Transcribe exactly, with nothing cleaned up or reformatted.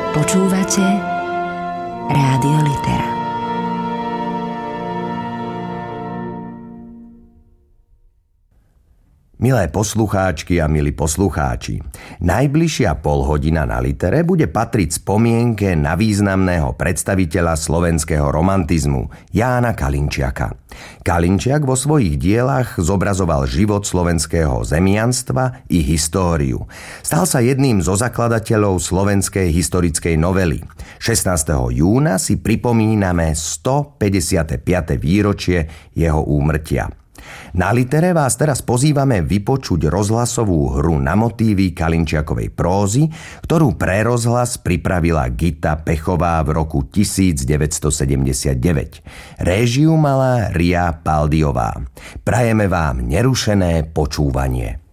Počúvate Rádio Litera. Milé poslucháčky a milí poslucháči, najbližšia polhodina na Litere bude patriť spomienke na významného predstaviteľa slovenského romantizmu, Jána Kalinčiaka. Kalinčiak vo svojich dielach zobrazoval život slovenského zemianstva i históriu. Stal sa jedným zo zakladateľov slovenskej historickej novely. šestnásteho júna si pripomíname stopäťdesiate piate výročie jeho úmrtia. Na Litere vás teraz pozývame vypočuť rozhlasovú hru na motívy Kalinčiakovej prózy, ktorú pre rozhlas pripravila Gita Pechová v roku devätnásťsedemdesiatdeväť. Réžiu mala Ria Paldiová. Prajeme vám nerušené počúvanie.